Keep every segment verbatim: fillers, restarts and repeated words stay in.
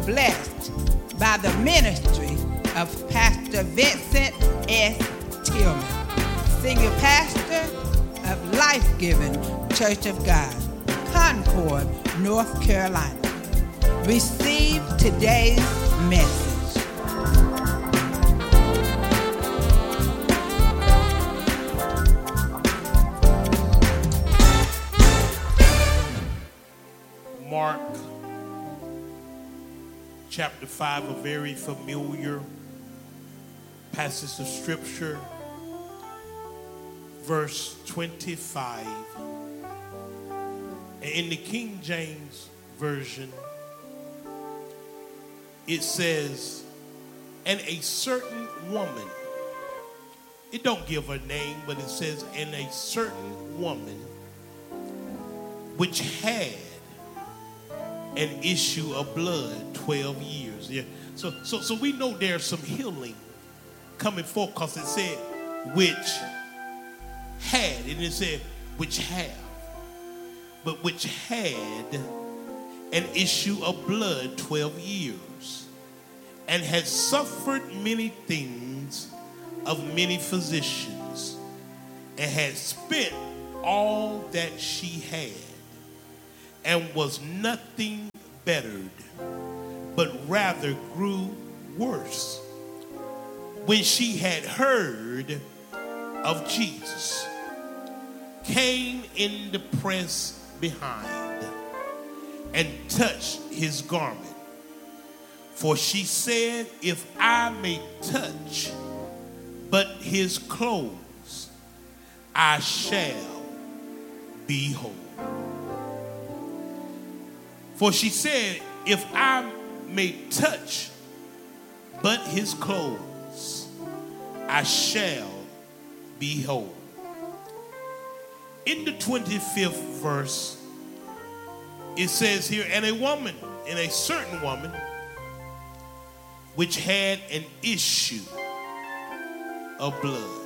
blessed by the ministry of Pastor Vincent S. Tillman, Senior Pastor of Life Giving Church of God, Concord, North Carolina. Receive today's message. Mark chapter five, a very familiar passage of scripture, verse twenty-five. And in the King James Version, it says, and a certain woman, it don't give her name, but it says, and a certain woman which had an issue of blood twelve years. Yeah. So, so, so we know there's some healing coming forth, because it said which had, and it said which have, but which had an issue of blood twelve years, and had suffered many things of many physicians, and had spent all that she had, and was nothing bettered, but rather grew worse. When she had heard of Jesus, came in the press behind, and touched his garment. For she said, if I may touch but his clothes, I shall be whole. For she said, if I may touch but his clothes, I shall be whole. In the twenty-fifth verse, it says here, and a woman, and a certain woman, which had an issue of blood,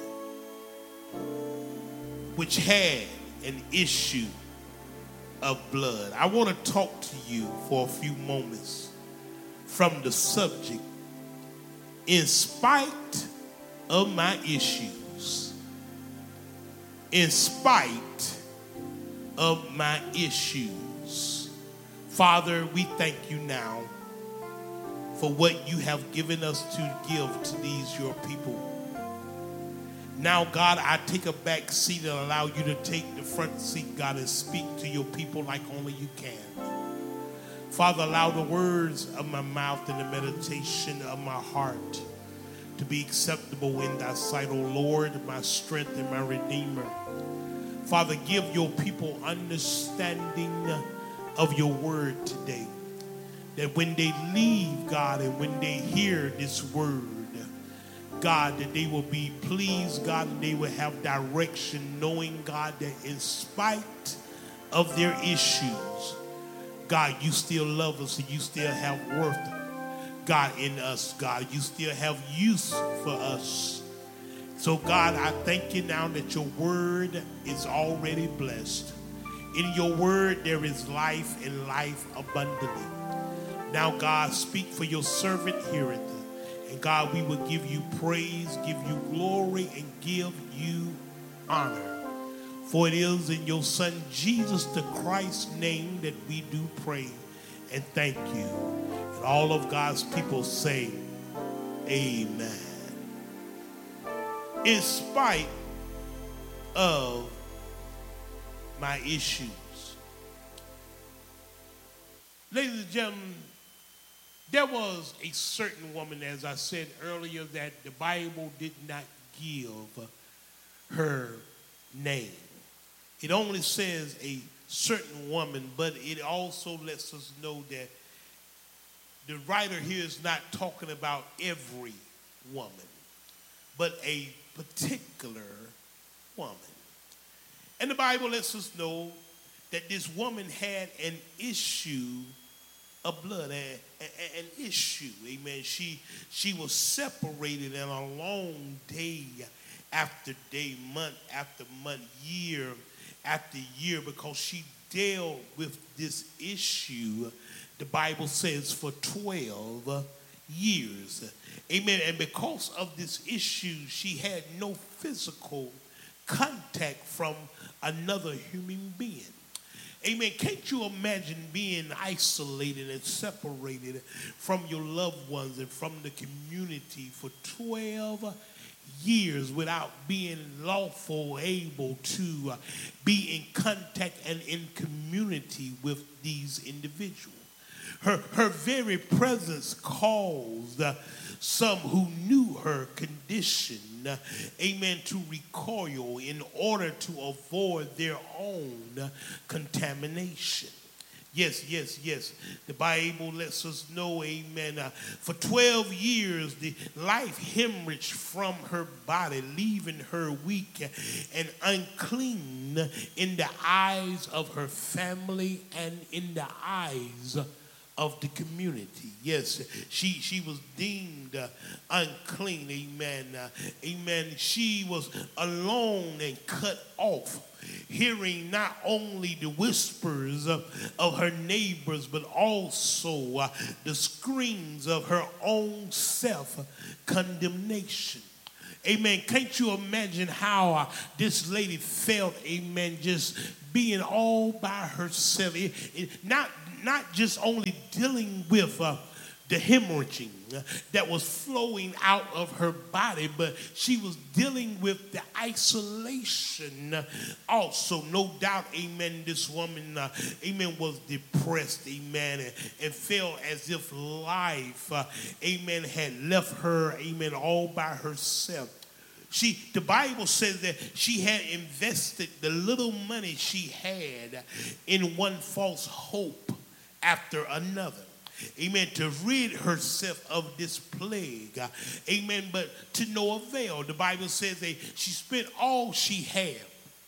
which had an issue of blood. I want to talk to you for a few moments from the subject, in spite of my issues. In spite of my issues. Father, we thank you now for what you have given us to give to these your people. Now, God, I take a back seat and allow you to take the front seat, God, and speak to your people like only you can. Father, allow the words of my mouth and the meditation of my heart to be acceptable in thy sight, O Lord, my strength and my redeemer. Father, give your people understanding of your word today, that when they leave, God, and when they hear this word, God, that they will be pleased, God, and they will have direction, knowing, God, that in spite of their issues, God, you still love us and you still have worth, God, in us, God. You still have use for us. So, God, I thank you now that your word is already blessed. In your word, there is life and life abundantly. Now, God, speak, for your servant heareth. And God, we will give you praise, give you glory, and give you honor. For it is in your Son, Jesus the Christ's name, that we do pray and thank you. And all of God's people say, amen. In spite of my issues. Ladies and gentlemen, there was a certain woman, as I said earlier, that the Bible did not give her name. It only says a certain woman, but it also lets us know that the writer here is not talking about every woman, but a particular woman. And the Bible lets us know that this woman had an issue of blood, a, a, an issue, amen. She, she was separated in a long day after day, month after month, year after year, because she dealt with this issue, the Bible says, for twelve years. Amen. And because of this issue, she had no physical contact from another human being. Amen. Can't you imagine being isolated and separated from your loved ones and from the community for twelve years without being lawful able to uh, be in contact and in community with these individuals? Her, her very presence caused uh, some who knew her condition, uh, amen, to recoil in order to avoid their own uh, contamination. Yes, yes, yes. The Bible lets us know, amen, uh, for twelve years, the life hemorrhaged from her body, leaving her weak and unclean in the eyes of her family and in the eyes of the community. Yes, she she was deemed uh, unclean, amen, uh, amen. She was alone and cut off, hearing not only the whispers of, of her neighbors, but also uh, the screams of her own self-condemnation. Amen. Can't you imagine how uh, this lady felt, amen, just being all by herself? It, it, not, not just only dealing with uh, the hemorrhaging that was flowing out of her body, but she was dealing with the isolation also. No doubt, amen, this woman, uh, amen, was depressed, amen, and, and felt as if life, uh, amen, had left her, amen, all by herself. She, the Bible says that she had invested the little money she had in one false hope after another. Amen. To rid herself of this plague. Amen. But to no avail. The Bible says that she spent all she had.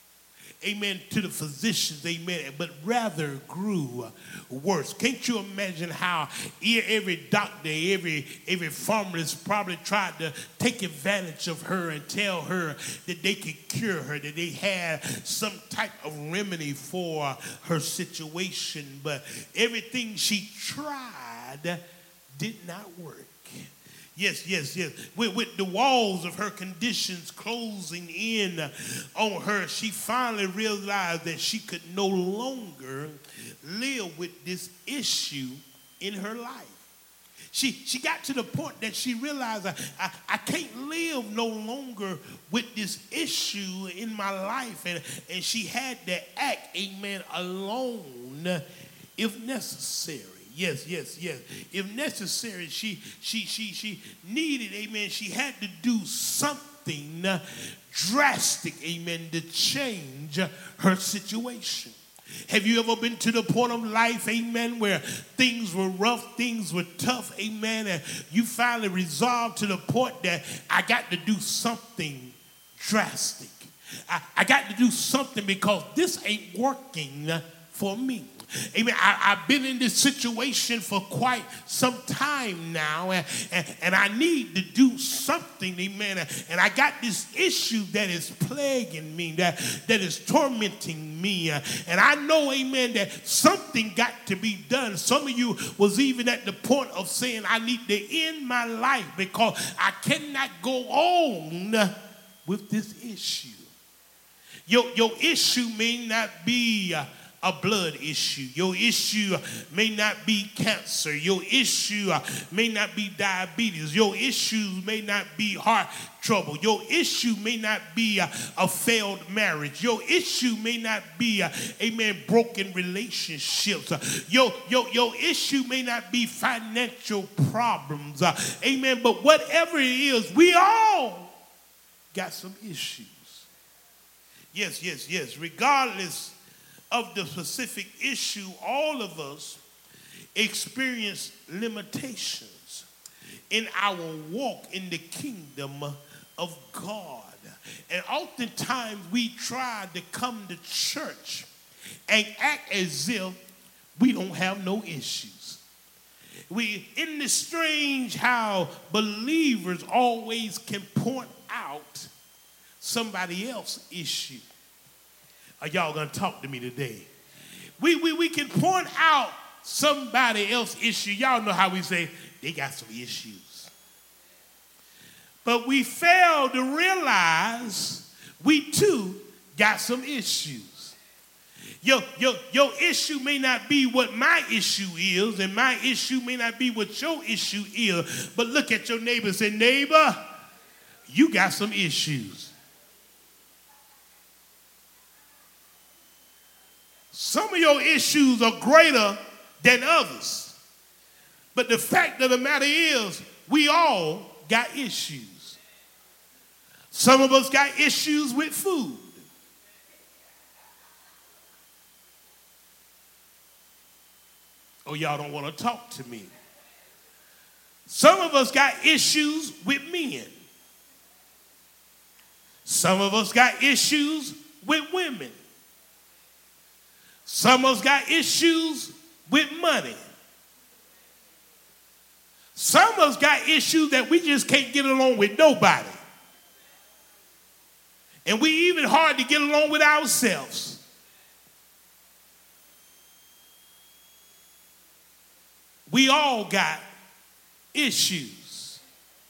Amen. To the physicians. Amen. But rather grew worse. Can't you imagine how every doctor, every, every pharmacist probably tried to take advantage of her and tell her that they could cure her, that they had some type of remedy for her situation. But everything she tried did not work. Yes, yes, yes. With, with the walls of her conditions closing in on her, she finally realized that she could no longer live with this issue in her life. She, she got to the point that she realized, I, I, I can't live no longer with this issue in my life. And, and she had to act, amen, alone if necessary. Yes, yes, yes. If necessary, she she she she needed, amen, she had to do something drastic, amen, to change her situation. Have you ever been to the point of life, amen, where things were rough, things were tough, amen, and you finally resolved to the point that I got to do something drastic. I, I got to do something because this ain't working for me. Amen. I, I've been in this situation for quite some time now, and, and, and I need to do something, amen. And I got this issue that is plaguing me, that, that is tormenting me. And I know, amen, that something got to be done. Some of you was even at the point of saying, I need to end my life because I cannot go on with this issue. Your, your issue may not be Uh, a blood issue. Your issue may not be cancer. Your issue may not be diabetes. Your issues may not be heart trouble. Your issue may not be a, a failed marriage. Your issue may not be, a, amen, broken relationships. Your, your, your issue may not be financial problems. Uh, amen. But whatever it is, we all got some issues. Yes, yes, yes. Regardless of the specific issue, all of us experience limitations in our walk in the kingdom of God. And oftentimes we try to come to church and act as if we don't have no issues. We, isn't it strange how believers always can point out somebody else's issue? Are y'all going to talk to me today? We, we, we can point out somebody else's issue. Y'all know how we say, they got some issues. But we fail to realize we too got some issues. Your, your, your issue may not be what my issue is, and my issue may not be what your issue is. But look at your neighbor and say, neighbor, you got some issues. Some of your issues are greater than others. But the fact of the matter is, we all got issues. Some of us got issues with food. Oh, y'all don't want to talk to me. Some of us got issues with men. Some of us got issues with women. Some of us got issues with money. Some of us got issues that we just can't get along with nobody. And we even hard to get along with ourselves. We all got issues.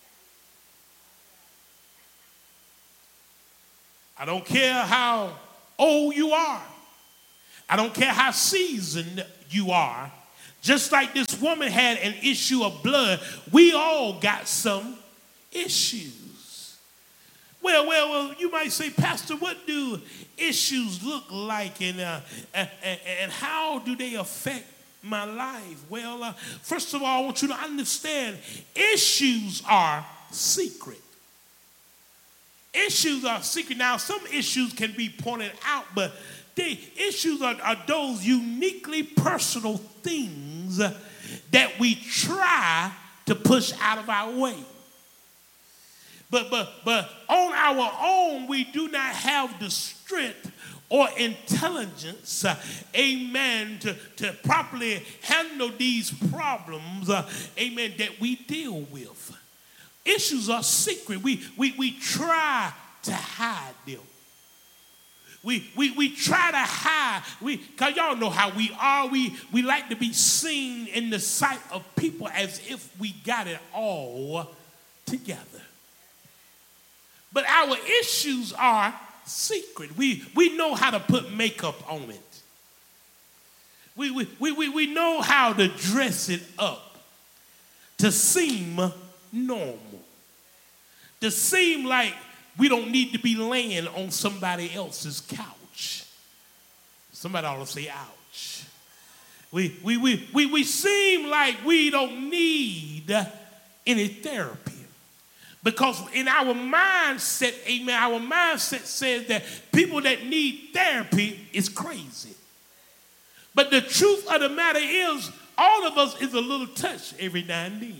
I don't care how old you are. I don't care how seasoned you are. Just like this woman had an issue of blood, we all got some issues. Well, well, well, you might say, Pastor, what do issues look like, and, uh, and, and how do they affect my life? Well, uh, first of all, I want you to understand, issues are secret. Issues are secret. Now, some issues can be pointed out, but the issues are, are those uniquely personal things that we try to push out of our way. But, but, but on our own, we do not have the strength or intelligence, uh, amen, to, to properly handle these problems, uh, amen, that we deal with. Issues are secret. We, we, we try to hide them. We, we, we try to hide, we, because y'all know how we are. We, we like to be seen in the sight of people as if we got it all together. But our issues are secret. We, we know how to put makeup on it. We, we, we, we, we know how to dress it up to seem normal, to seem like we don't need to be laying on somebody else's couch. Somebody ought to say, ouch. We, we, we, we, we seem like we don't need any therapy. Because in our mindset, amen, our mindset says that people that need therapy is crazy. But the truth of the matter is, all of us is a little touch every now and then.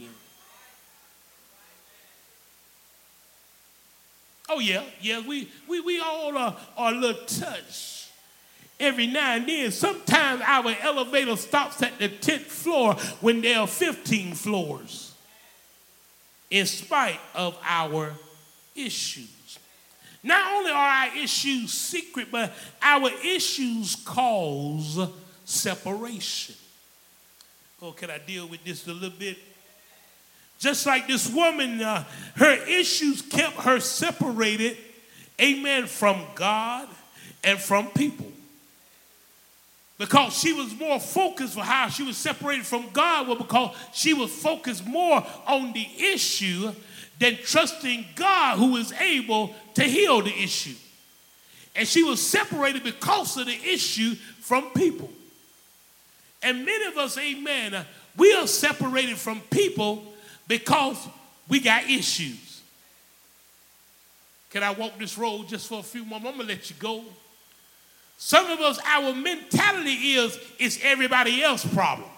Oh, yeah, yeah, we, we, we all are, are a little touch every now and then. Sometimes our elevator stops at the tenth floor when there are fifteen floors, in spite of our issues. Not only are our issues secret, but our issues cause separation. Oh, can I deal with this a little bit? Just like this woman, uh, her issues kept her separated, amen, from God and from people. Because she was more focused for how she was separated from God, well, because she was focused more on the issue than trusting God, who is able to heal the issue. And she was separated because of the issue from people. And many of us, amen, uh, we are separated from people because we got issues. Can I walk this road just for a few moments? I'm going to let you go. Some of us, our mentality is, it's everybody else's problem.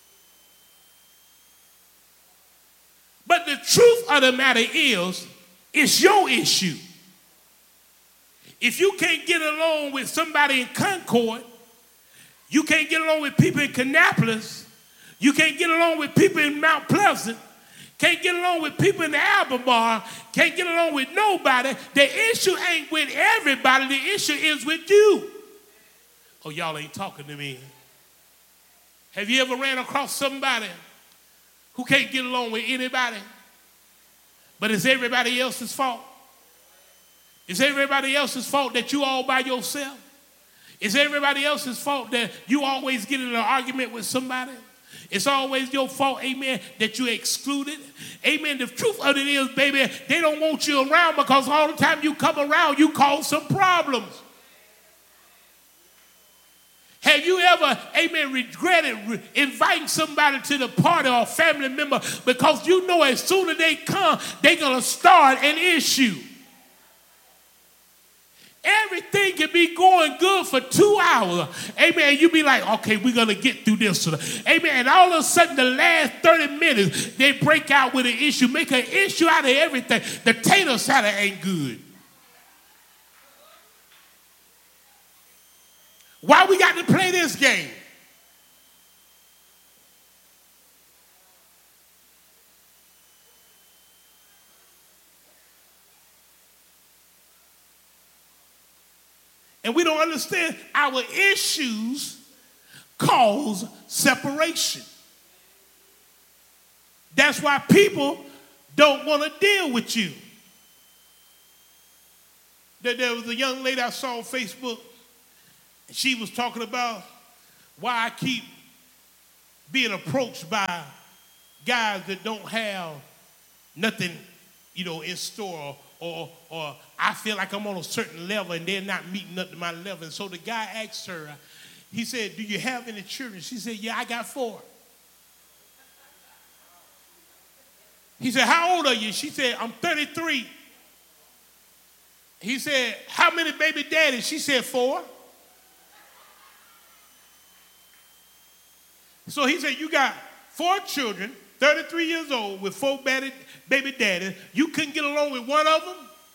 But the truth of the matter is, it's your issue. If you can't get along with somebody in Concord, you can't get along with people in Kannapolis, you can't get along with people in Mount Pleasant, can't get along with people in the Albemarle, can't get along with nobody, the issue ain't with everybody, the issue is with you. Oh, y'all ain't talking to me. Have you ever ran across somebody who can't get along with anybody, but it's everybody else's fault? It's everybody else's fault that you all by yourself? It's everybody else's fault that you always get in an argument with somebody? It's always your fault, amen, that you excluded. Amen. The truth of it is, baby, they don't want you around because all the time you come around, you cause some problems. Have you ever, amen, regretted re- inviting somebody to the party or a family member because you know as soon as they come, they're going to start an issue? Everything can be going good for two hours. Amen. You be like, okay, we're going to get through this. Amen. And all of a sudden, the last thirty minutes, they break out with an issue, make an issue out of everything. The tater salad ain't good. Why we got to play this game? And we don't understand our issues cause separation. That's why people don't want to deal with you. There, there was a young lady I saw on Facebook, and she was talking about why I keep being approached by guys that don't have nothing, you know, in store, or, or I feel like I'm on a certain level and they're not meeting up to my level. And so the guy asked her, he said, do you have any children? She said, yeah, I got four. He said, how old are you? She said, I'm thirty-three. He said, how many baby daddies? She said, four. So he said, you got four children, thirty-three years old, with four baby, baby daddies. You couldn't get along with one of them?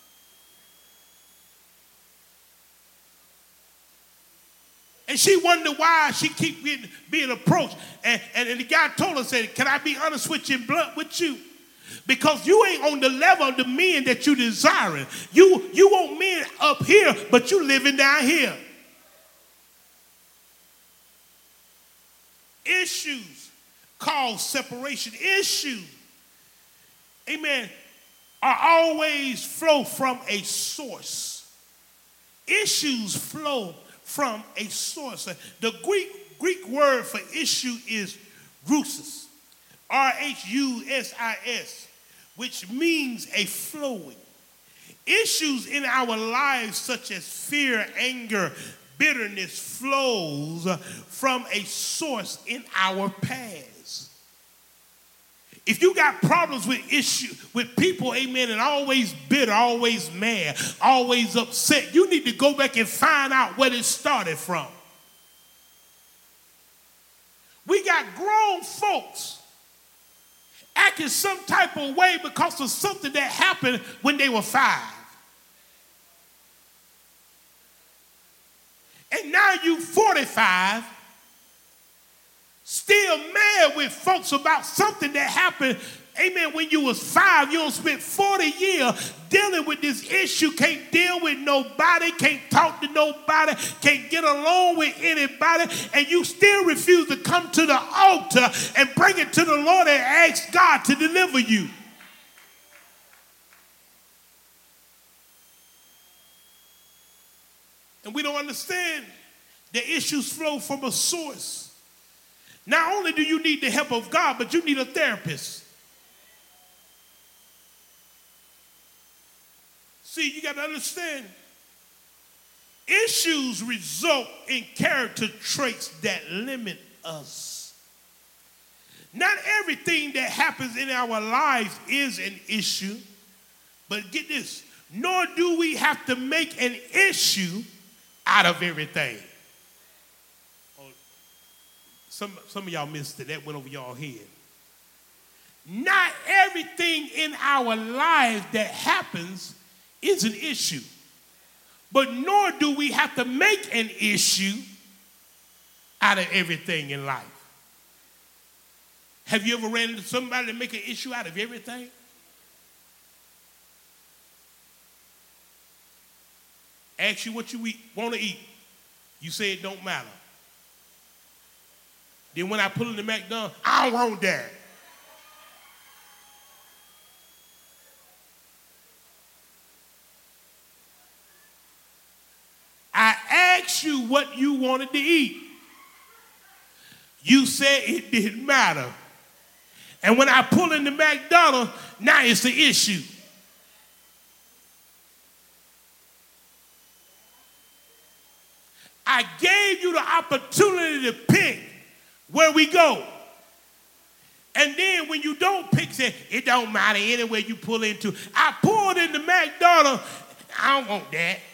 And she wondered why she keep being, being approached. And, and, and the guy told her, said, can I be honest with you and blunt with you? Because you ain't on the level of the men that you desiring. You, you want men up here, but you living down here. Issues cause separation. Issues, amen, are always flow from a source. Issues flow from a source. The Greek, Greek word for issue is rusis, R H U S I S, which means a flowing. Issues in our lives such as fear, anger, bitterness flows from a source in our past. If you got problems with issue with people, amen, and always bitter, always mad, always upset, you need to go back and find out where it started from. We got grown folks acting some type of way because of something that happened when they were five. And now you forty-five, still mad with folks about something that happened, amen, when you was five. You don't spend forty years dealing with this issue, can't deal with nobody, can't talk to nobody, can't get along with anybody, and you still refuse to come to the altar and bring it to the Lord and ask God to deliver you. And we don't understand the issues flow from a source. Not only do you need the help of God, but you need a therapist. See, you got to understand, issues result in character traits that limit us. Not everything that happens in our lives is an issue, but get this, nor do we have to make an issue out of everything. Oh, some, some of y'all missed it. That went over y'all head. Not everything in our lives that happens is an issue. But nor do we have to make an issue out of everything in life. Have you ever ran into somebody that make an issue out of everything? Ask you what you eat, want to eat. You say it don't matter. Then when I pull in the McDonald's, I don't want that. I asked you what you wanted to eat. You said it didn't matter. And when I pull in the McDonald's, now it's the issue. I gave you the opportunity to pick where we go. And then when you don't pick, say, it don't matter anywhere you pull into. I pulled into McDonald's. I don't want that.